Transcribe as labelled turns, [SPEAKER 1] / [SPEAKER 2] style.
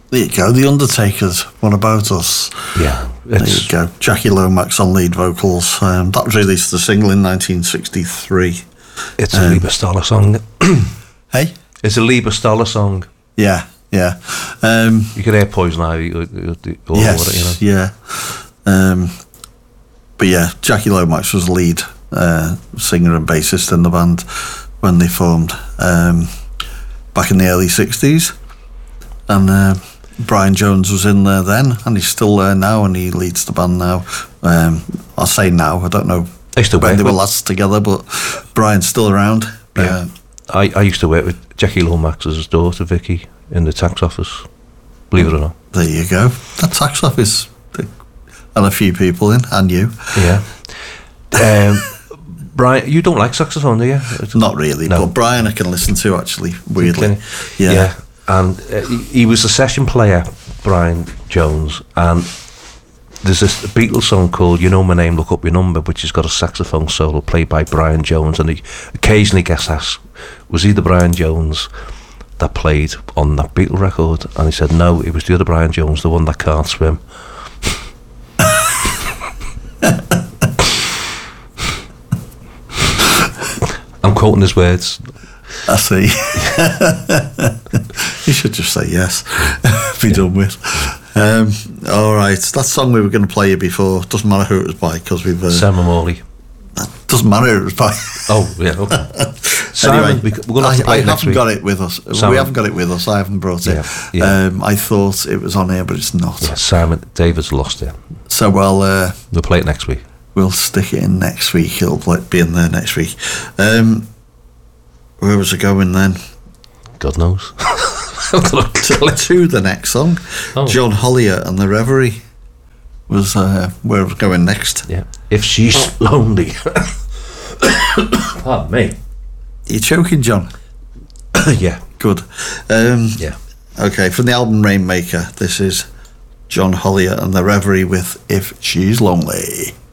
[SPEAKER 1] There you go, The Undertakers, What About Us?
[SPEAKER 2] Yeah.
[SPEAKER 1] There you go, Jackie Lomax on lead vocals. That was released as a single in 1963.
[SPEAKER 2] It's a Liebestoller song.
[SPEAKER 1] Hey?
[SPEAKER 2] It's a Liebestoller song.
[SPEAKER 1] Yeah.
[SPEAKER 2] You could hear Poison Ivy all
[SPEAKER 1] yes,
[SPEAKER 2] over it, you know.
[SPEAKER 1] Yeah. But yeah, Jackie Lomax was lead singer and bassist in the band when they formed back in the early 60s. And Brian Jones was in there then, and he's still there now, and he leads the band now. I say now, I don't know when they were last together, but Brian's still around.
[SPEAKER 2] Yeah. I used to work with Jackie Lomax's daughter, Vicky, in the tax office, believe it or not.
[SPEAKER 1] There you go. That tax office, and a few people in, and you.
[SPEAKER 2] Yeah. Brian, you don't like saxophone, do you?
[SPEAKER 1] Not really, no. But Brian I can listen to, actually, weirdly.
[SPEAKER 2] Yeah. And he was a session player, Brian Jones, and there's this Beatles song called You Know My Name, Look Up Your Number, which has got a saxophone solo played by Brian Jones, and he occasionally gets asked, was he the Brian Jones that played on that Beatle record? And he said, no, it was the other Brian Jones, the one that can't swim. I'm quoting his words.
[SPEAKER 1] I see. You should just say yes. Be done with. All right, that song we were going to play you before, doesn't matter who it was by, because we've
[SPEAKER 2] Simon Morley.
[SPEAKER 1] Doesn't matter who it was by.
[SPEAKER 2] Oh yeah, okay. Simon,
[SPEAKER 1] anyway,
[SPEAKER 2] we're going to have to play it next week.
[SPEAKER 1] got it with us.
[SPEAKER 2] Simon.
[SPEAKER 1] We haven't got it with us. I haven't brought it.
[SPEAKER 2] Yeah.
[SPEAKER 1] I thought it was on here, but it's not.
[SPEAKER 2] Yeah, Simon David's lost it.
[SPEAKER 1] So we'll
[SPEAKER 2] play it next week.
[SPEAKER 1] We'll stick it in next week. It'll be in there next week. Where was it going then?
[SPEAKER 2] God knows.
[SPEAKER 1] to the next song. John Hollier and the Reverie was where it was going next.
[SPEAKER 2] Yeah. If she's lonely. Pardon me.
[SPEAKER 1] You choking, John?
[SPEAKER 2] Yeah.
[SPEAKER 1] Good.
[SPEAKER 2] Yeah.
[SPEAKER 1] Okay, from the album Rainmaker, this is John Hollier and the Reverie with If She's Lonely.